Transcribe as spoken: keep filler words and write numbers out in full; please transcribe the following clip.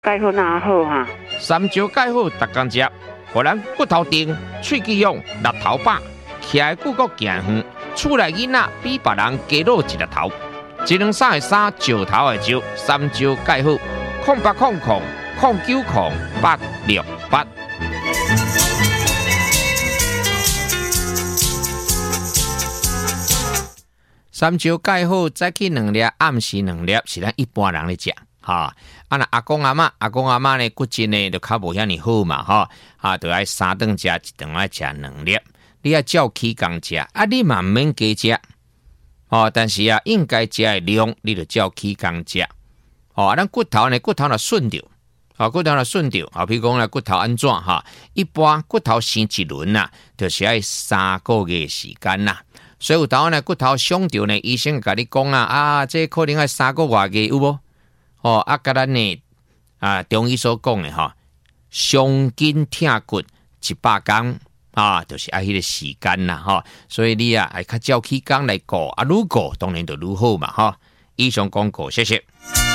钙好哪好哈？ 三招钙好，逐工食，互咱骨头硬、喙齿勇、力头饱，徛的久阁行远，厝内囡仔比别人加老一粒头。一两三的三，石头的石，三招钙好，空八空空空九空八六八。三招钙好，早起两粒，暗时两粒，是咱一般人咧食。哈，啊那阿公阿嬷，阿公阿嬷呢骨质呢就较无遐尼好嘛，哈，啊，就爱三顿食，一顿爱食两粒。你要照起工食，啊，你嘛免加食，哦，但是啊，应该食的量，你就照起工食。哦，啊，咱骨头呢，骨头若顺着，啊，骨头若顺着，啊，譬如讲咧骨头安怎哈？一般骨头生一轮呐，就是爱三个月时间呐。所以有当呢骨头伤着呢，医生甲你讲啊，啊，这可能要三个外月有无？哦，啊，甲咱呢啊，中医所讲的哈，伤筋疼骨一百天啊，就是爱迄个时间啦哈。所以你啊，爱较照起工来过，啊，愈过当然就愈好嘛哈。以上广告，谢谢。